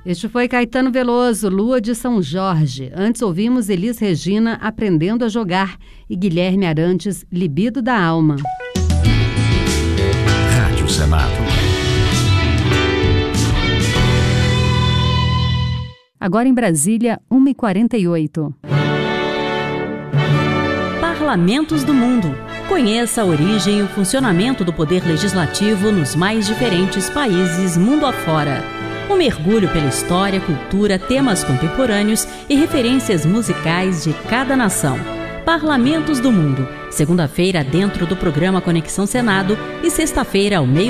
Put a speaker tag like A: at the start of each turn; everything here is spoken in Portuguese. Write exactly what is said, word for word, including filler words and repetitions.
A: Este foi Caetano Veloso, Lua de São Jorge. Antes ouvimos Elis Regina, Aprendendo a Jogar, e Guilherme Arantes, Libido da Alma.
B: Rádio Senado.
A: Agora em Brasília, uma e quarenta e oito.
C: Parlamentos do Mundo. Conheça a origem e o funcionamento do poder legislativo nos mais diferentes países mundo afora. Um mergulho pela história, cultura, temas contemporâneos e referências musicais de cada nação. Parlamentos do Mundo. Segunda-feira dentro do programa Conexão Senado e sexta-feira ao meio